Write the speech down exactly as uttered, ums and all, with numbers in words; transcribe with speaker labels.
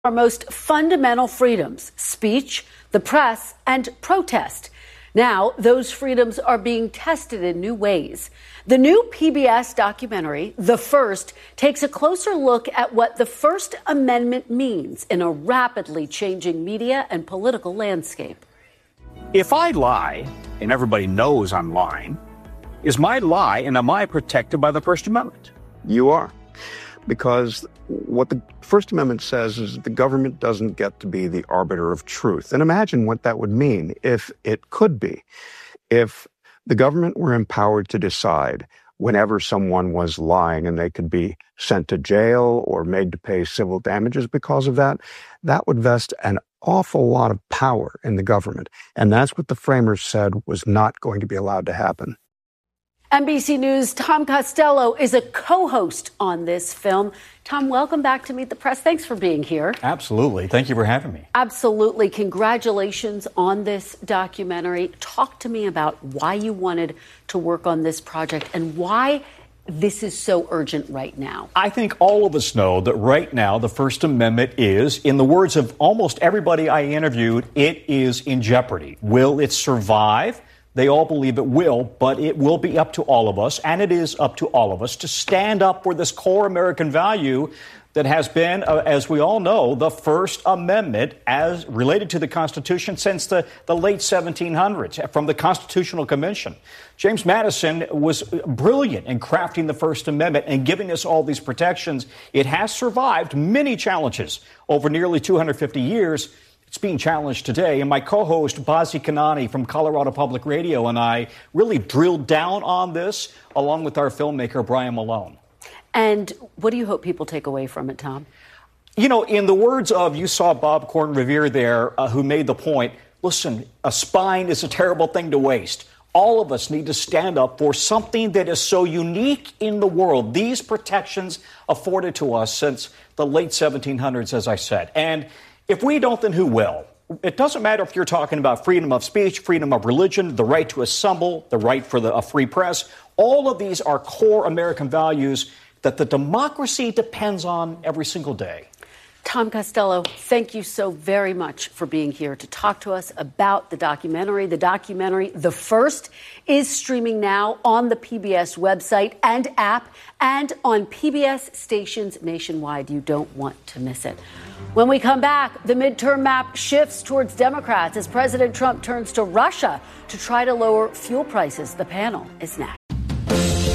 Speaker 1: Our most fundamental freedoms, speech, the press, and protest. Now, those freedoms are being tested in new ways. The new P B S documentary, The First, takes a closer look at what the First Amendment means in a rapidly changing media and political landscape.
Speaker 2: If I lie, and everybody knows I'm lying, is my lie and am I protected by the First Amendment?
Speaker 3: You are. Because what the First Amendment says is the government doesn't get to be the arbiter of truth. And imagine what that would mean if it could be. If the government were empowered to decide whenever someone was lying and they could be sent to jail or made to pay civil damages because of that, that would vest an awful lot of power in the government. And that's what the framers said was not going to be allowed to happen.
Speaker 1: N B C News' Tom Costello is a co-host on this film. Tom, welcome back to Meet the Press. Thanks for being here.
Speaker 4: Absolutely. Thank you for having me.
Speaker 1: Absolutely. Congratulations on this documentary. Talk to me about why you wanted to work on this project and why this is so urgent right now.
Speaker 4: I think all of us know that right now the First Amendment is, in the words of almost everybody I interviewed, it is in jeopardy. Will it survive? They all believe it will, but it will be up to all of us, and it is up to all of us to stand up for this core American value that has been, uh, as we all know, the First Amendment as related to the Constitution since the, the late seventeen hundreds, from the Constitutional Convention. James Madison was brilliant in crafting the First Amendment and giving us all these protections. It has survived many challenges over nearly two hundred fifty years. It's being challenged today, and my co-host, Bazi Kanani from Colorado Public Radio, and I really drilled down on this, along with our filmmaker, Brian Malone.
Speaker 1: And what do you hope people take away from it, Tom?
Speaker 4: You know, in the words of, you saw Bob Corn Revere there, uh, who made the point, listen, a spine is a terrible thing to waste. All of us need to stand up for something that is so unique in the world. These protections afforded to us since the late seventeen hundreds, as I said. And if we don't, then who will? It doesn't matter if you're talking about freedom of speech, freedom of religion, the right to assemble, the right for the, a free press. All of these are core American values that the democracy depends on every single day.
Speaker 1: Tom Costello, thank you so very much for being here to talk to us about the documentary. The documentary, The First, is streaming now on the P B S website and app and on P B S stations nationwide. You don't want to miss it. When we come back, the midterm map shifts towards Democrats as President Trump turns to Russia to try to lower fuel prices. The panel is next.